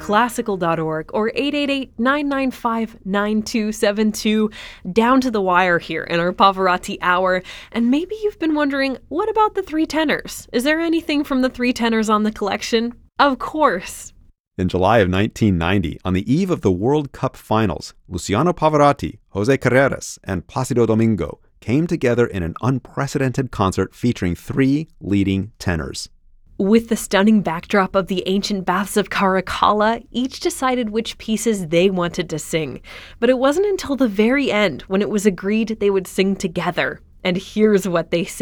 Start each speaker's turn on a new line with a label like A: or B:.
A: classical.org or 888-995-9272. Down to the wire here in our Pavarotti Hour. And maybe you've been wondering, what about the three tenors? Is there anything from the three tenors on the collection? Of course.
B: In July of 1990, on the eve of the World Cup finals, Luciano Pavarotti, Jose Carreras, and Plácido Domingo came together in an unprecedented concert featuring three leading tenors.
A: With the stunning backdrop of the ancient baths of Caracalla, each decided which pieces they wanted to sing. But it wasn't until the very end when it was agreed they would sing together. And here's what they sang.